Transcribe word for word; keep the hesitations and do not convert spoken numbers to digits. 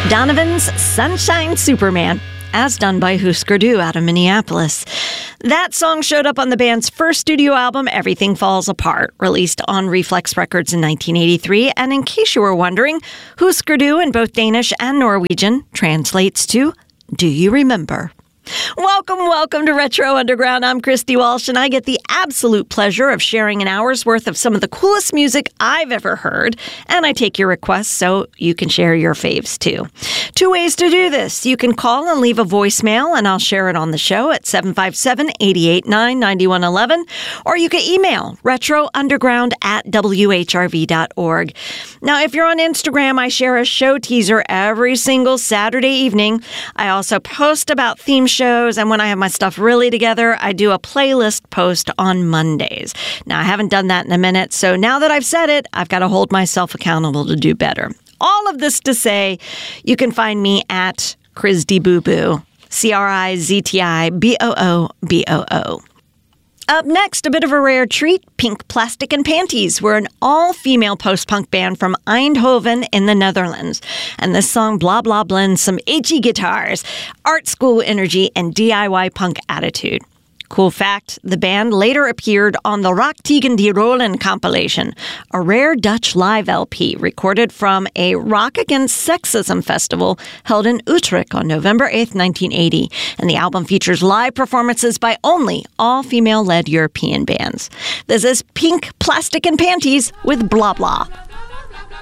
Donovan's Sunshine Superman, as done by Husker Du out of Minneapolis. That song showed up on the band's first studio album, Everything Falls Apart, released on Reflex Records in nineteen eighty-three. And in case you were wondering, Husker Du in both Danish and Norwegian translates to Do You Remember? Welcome, welcome to Retro Underground. I'm Christy Walsh, and I get the absolute pleasure of sharing an hour's worth of some of the coolest music I've ever heard. And I take your requests so you can share your faves, too. Two ways to do this. You can call and leave a voicemail, and I'll share it on the show at seven five seven, eight eight nine, nine one one one. Or you can email retrounderground at w h r v dot org. Now, if you're on Instagram, I share a show teaser every single Saturday evening. I also post about theme shows. shows, and when I have my stuff really together, I do a playlist post on Mondays. Now, I haven't done that in a minute, so now that I've said it, I've got to hold myself accountable to do better. All of this to say, you can find me at Crizty Boo Boo, C R I Z T I B O O B O O. Up next, a bit of a rare treat, Pink Plastic and Panties. We're an all-female post-punk band from Eindhoven in the Netherlands. And this song, Blah Blah, blends some H-y guitars, art school energy, and D I Y punk attitude. Cool fact, the band later appeared on the Rock Tegen die Rollen compilation, a rare Dutch live L P recorded from a Rock Against Sexism festival held in Utrecht on November eighth, nineteen eighty. And the album features live performances by only all-female-led European bands. This is Pink Plastic and Panties with Blah Blah.